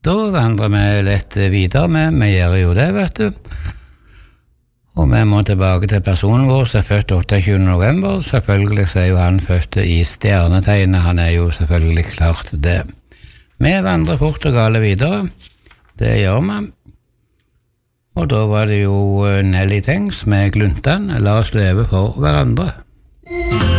Da vandrer vi litt videre med, vi gjør jo det, vet du. Og vi må tilbake til personen vår som født 28. november. Selvfølgelig så jo han født i stjernetegnet, han jo selvfølgelig klart det. Vi vandrer fort og gale videre, det gjør vi. Og da var det jo Nelly Tengs med Gluntan, la oss leve for hverandre.